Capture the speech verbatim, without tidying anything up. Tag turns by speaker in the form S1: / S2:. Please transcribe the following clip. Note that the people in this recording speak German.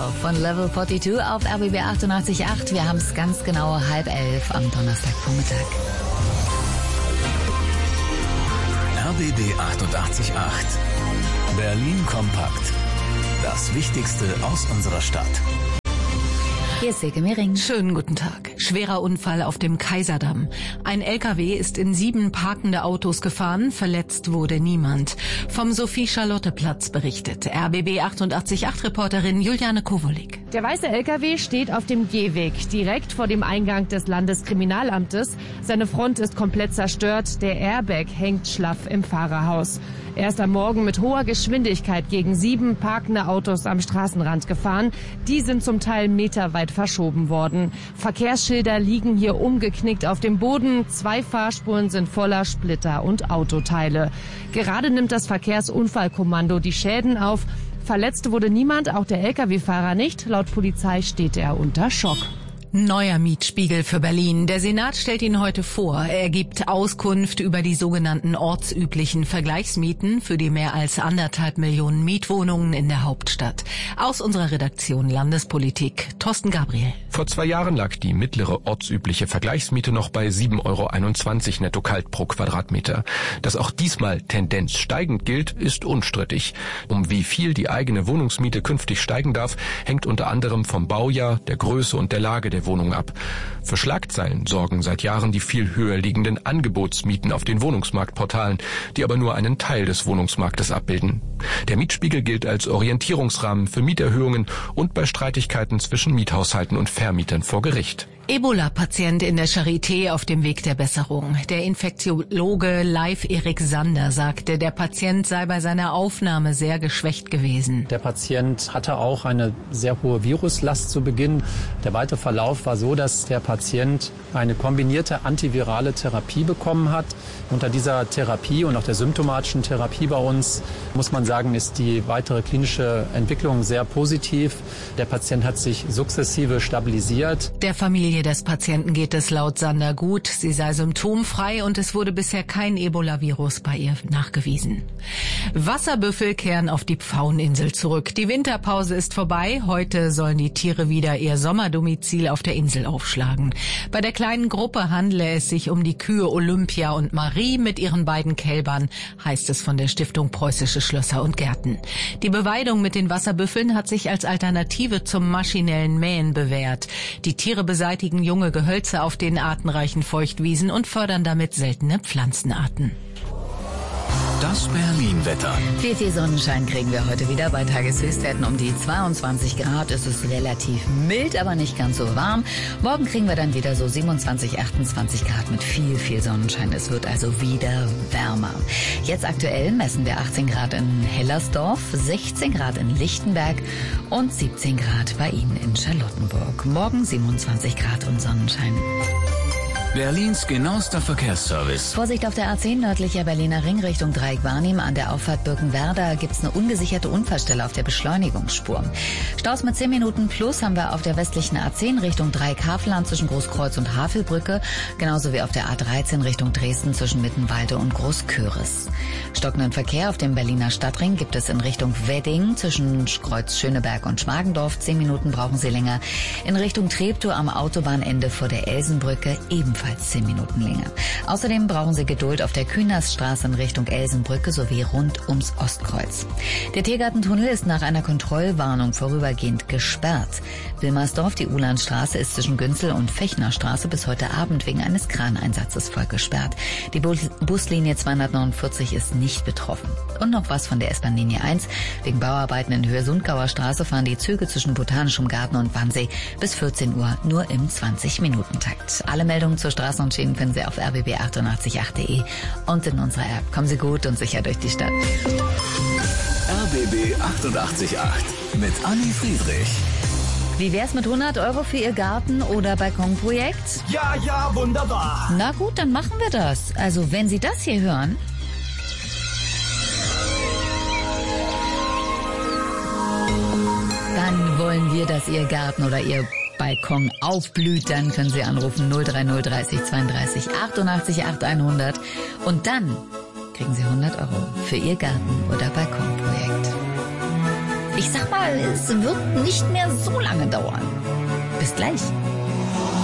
S1: Love von Level zweiundvierzig auf R B B achtundachtzig Komma acht. Wir haben es ganz genau halb elf am Donnerstagvormittag.
S2: R B B achtundachtzig Komma acht. Berlin kompakt. Das Wichtigste aus unserer Stadt.
S1: Hier ist Silke Mehring.
S3: Schönen guten Tag. Schwerer Unfall auf dem Kaiserdamm. Ein L K W ist in sieben parkende Autos gefahren, verletzt wurde niemand. Vom Sophie-Charlotte-Platz berichtet R B B achtundachtzig Komma acht Reporterin Juliane Kowolik.
S4: Der weiße L K W steht auf dem Gehweg, direkt vor dem Eingang des Landeskriminalamtes. Seine Front ist komplett zerstört, der Airbag hängt schlaff im Fahrerhaus. Er ist am Morgen mit hoher Geschwindigkeit gegen sieben parkende Autos am Straßenrand gefahren. Die sind zum Teil meterweit verschoben worden. Verkehrsschilder liegen hier umgeknickt auf dem Boden. Zwei Fahrspuren sind voller Splitter und Autoteile. Gerade nimmt das Verkehrsunfallkommando die Schäden auf. Verletzt wurde niemand, auch der L K W-Fahrer nicht. Laut Polizei steht er unter Schock.
S3: Neuer Mietspiegel für Berlin. Der Senat stellt ihn heute vor. Er gibt Auskunft über die sogenannten ortsüblichen Vergleichsmieten für die mehr als anderthalb Millionen Mietwohnungen in der Hauptstadt. Aus unserer Redaktion Landespolitik, Thorsten Gabriel.
S5: Vor zwei Jahren lag die mittlere ortsübliche Vergleichsmiete noch bei sieben Euro einundzwanzig netto kalt pro Quadratmeter. Dass auch diesmal Tendenz steigend gilt, ist unstrittig. Um wie viel die eigene Wohnungsmiete künftig steigen darf, hängt unter anderem vom Baujahr, der Größe und der Lage der Wohnung ab. Für Schlagzeilen sorgen seit Jahren die viel höher liegenden Angebotsmieten auf den Wohnungsmarktportalen, die aber nur einen Teil des Wohnungsmarktes abbilden. Der Mietspiegel gilt als Orientierungsrahmen für Mieterhöhungen und bei Streitigkeiten zwischen Miethaushalten und Vermietern vor Gericht.
S3: Ebola-Patient in der Charité auf dem Weg der Besserung. Der Infektiologe Leif Erik Sander sagte, der Patient sei bei seiner Aufnahme sehr geschwächt gewesen.
S6: Der Patient hatte auch eine sehr hohe Viruslast zu Beginn. Der weitere Verlauf war so, dass der Patient eine kombinierte antivirale Therapie bekommen hat. Unter dieser Therapie und auch der symptomatischen Therapie bei uns, muss man sagen, ist die weitere klinische Entwicklung sehr positiv. Der Patient hat sich sukzessive stabilisiert.
S3: Der Familie des Patienten geht es laut Sander gut. Sie sei symptomfrei und es wurde bisher kein Ebola-Virus bei ihr nachgewiesen. Wasserbüffel kehren auf die Pfaueninsel zurück. Die Winterpause ist vorbei. Heute sollen die Tiere wieder ihr Sommerdomizil auf der Insel aufschlagen. Bei der kleinen Gruppe handle es sich um die Kühe Olympia und Marie mit ihren beiden Kälbern, heißt es von der Stiftung Preußische Schlösser und Gärten. Die Beweidung mit den Wasserbüffeln hat sich als Alternative zum maschinellen Mähen bewährt. Die Tiere beseitigen junge Gehölze auf den artenreichen Feuchtwiesen und fördern damit seltene Pflanzenarten.
S2: Das Berlin-Wetter.
S1: Viel, viel Sonnenschein kriegen wir heute wieder. Bei Tageshöchstwerten um die zweiundzwanzig Grad. Es ist relativ mild, aber nicht ganz so warm. Morgen kriegen wir dann wieder so siebenundzwanzig, achtundzwanzig Grad mit viel, viel Sonnenschein. Es wird also wieder wärmer. Jetzt aktuell messen wir achtzehn Grad in Hellersdorf, sechzehn Grad in Lichtenberg und siebzehn Grad bei Ihnen in Charlottenburg. Morgen siebenundzwanzig Grad und Sonnenschein.
S2: Berlins genauester Verkehrsservice.
S1: Vorsicht auf der A zehn nördlicher Berliner Ring Richtung Dreieck-Wahrnim. An der Auffahrt Birkenwerder gibt es eine ungesicherte Unfallstelle auf der Beschleunigungsspur. Staus mit zehn Minuten plus haben wir auf der westlichen A zehn Richtung Dreieck-Havelland zwischen Großkreuz und Havelbrücke. Genauso wie auf der A dreizehn Richtung Dresden zwischen Mittenwalde und Großköris. Stockenden Verkehr auf dem Berliner Stadtring gibt es in Richtung Wedding zwischen Kreuz Schöneberg und Schmargendorf. Zehn Minuten brauchen Sie länger. In Richtung Treptow am Autobahnende vor der Elsenbrücke ebenfalls zehn Minuten länger. Außerdem brauchen Sie Geduld auf der Kühnersstraße in Richtung Elsenbrücke sowie rund ums Ostkreuz. Der Tiergartentunnel ist nach einer Kontrollwarnung vorübergehend gesperrt. Wilmersdorf, die Uhlandstraße, ist zwischen Günzel und Fechnerstraße bis heute Abend wegen eines Kraneinsatzes voll gesperrt. Die Bus- Buslinie zweihundertneunundvierzig ist nicht betroffen. Und noch was von der S-Bahn-Linie eins. Wegen Bauarbeiten in Höhe Sundgauer Straße fahren die Züge zwischen Botanischem Garten und Wannsee bis vierzehn Uhr nur im zwanzig-Minuten-Takt. Alle Meldungen zur Straßen und Schienen finden Sie auf r b b achtundachtzig Komma acht punkt de und in unserer App. Kommen Sie gut und sicher durch die Stadt.
S2: R B B achtundachtzig Komma acht mit Anni Friedrich.
S1: Wie wär's mit hundert Euro für Ihr Garten- oder Balkonprojekt?
S7: Ja, ja, wunderbar.
S1: Na gut, dann machen wir das. Also, wenn Sie das hier hören... Dann wollen wir, dass Ihr Garten oder Ihr Balkon aufblüht, dann können Sie anrufen null drei null dreißig zweiunddreißig achtundachtzig acht hundert und dann kriegen Sie hundert Euro für Ihr Garten- oder Balkonprojekt. Ich sag mal, es wird nicht mehr so lange dauern. Bis gleich.